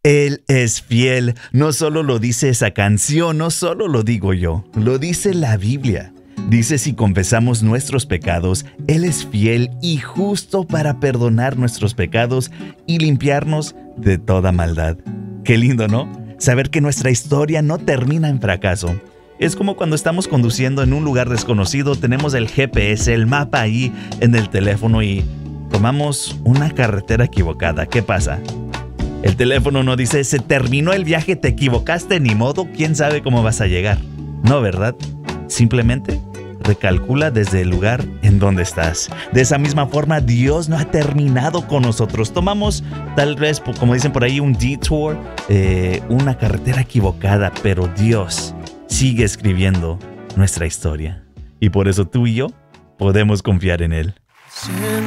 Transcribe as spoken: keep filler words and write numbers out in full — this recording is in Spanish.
Él es fiel. No solo lo dice esa canción, no solo lo digo yo, lo dice la Biblia. Dice si confesamos nuestros pecados, Él es fiel y justo para perdonar nuestros pecados y limpiarnos de toda maldad. Qué lindo, ¿no? Saber que nuestra historia no termina en fracaso. Es como cuando estamos conduciendo en un lugar desconocido, tenemos el G P S, el mapa ahí en el teléfono y tomamos una carretera equivocada. ¿Qué pasa? El teléfono no dice, se terminó el viaje, te equivocaste, ni modo, quién sabe cómo vas a llegar. No, ¿verdad? Simplemente recalcula desde el lugar en donde estás. De esa misma forma, Dios no ha terminado con nosotros. Tomamos, tal vez, como dicen por ahí, un detour, eh, una carretera equivocada, pero Dios sigue escribiendo nuestra historia. Y por eso tú y yo podemos confiar en Él.